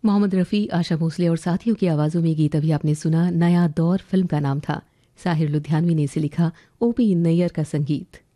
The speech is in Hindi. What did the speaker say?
मोहम्मद रफ़ी, आशा भोसले और साथियों की आवाज़ों में गीत अभी आपने सुना। नया दौर फिल्म का नाम था। साहिर लुधियानवी ने इसे लिखा, ओपी नैयर का संगीत।